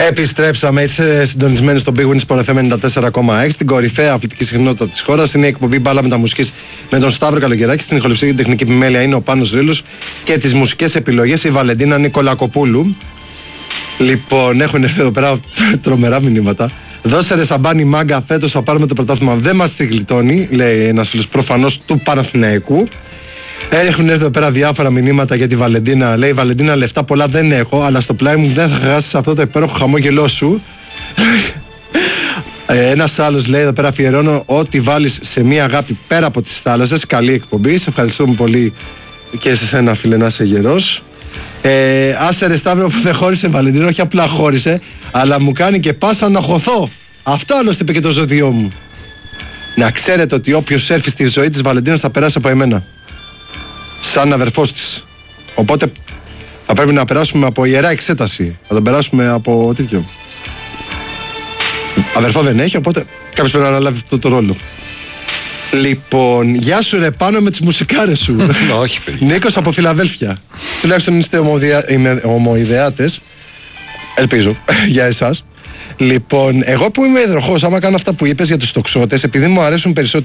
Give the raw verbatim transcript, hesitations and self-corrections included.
Επιστρέψαμε, έτσι συντονισμένοι στο Big Win Sport εφ εμ ενενήντα τέσσερα κόμμα έξι, την κορυφαία αθλητική συχνότητα της χώρας. Είναι η εκπομπή Μπάλα Μεταμουσικής με τον Σταύρο Καλογεράκη. Στην ηχοληψία και την τεχνική επιμέλεια είναι ο Πάνος Ρήλος και τις μουσικές επιλογές η Βαλεντίνα Νικολακοπούλου. Λοιπόν, έχουν έρθει εδώ πέρα τρομερά μηνύματα. Δώσε ρε Σαμπάνι μάγκα, φέτος θα πάρουμε το πρωτάθλημα. Δεν μας τη γλιτώνει, λέει ένας φίλος προφανώς του Παναθηναϊκού. Έχουν έρθει εδώ πέρα διάφορα μηνύματα για τη Βαλεντίνα. Λέει: Βαλεντίνα, λεφτά πολλά δεν έχω, αλλά στο πλάι μου δεν θα χάσεις αυτό το υπέροχο χαμόγελό σου. Ένας άλλος λέει εδώ πέρα: αφιερώνω ό,τι βάλεις σε μία αγάπη πέρα από τις θάλασσες. Καλή εκπομπή. Σε ευχαριστούμε πολύ και σε σένα, φίλε, να είσαι γερός. Ε, άσε ρε Σταύρο που δεν χώρισε Βαλεντίνα, όχι απλά χώρισε, αλλά μου κάνει και πάσα να χωθώ. Αυτό άλλωστε είπε και το ζώδιό μου. Να ξέρετε ότι όποιος έρθει στη ζωή της Βαλεντίνας θα περάσει από εμένα. Σαν αδερφός της. Οπότε θα πρέπει να περάσουμε από ιερά εξέταση. Θα τον περάσουμε από τέτοιο. Αδερφό δεν έχει, οπότε κάποιος πρέπει να αναλάβει αυτό το ρόλο. Λοιπόν, γεια σου ρε Πάνο με τις μουσικάρες σου. Όχι, παιδί. Νίκος από Φιλαδέλφια. Τουλάχιστον είστε ομοειδεάτες. Ελπίζω για εσάς. Λοιπόν, εγώ που είμαι υδροχός, άμα κάνω αυτά που είπες για τους τοξότες, επειδή μου αρέσουν περισσότερο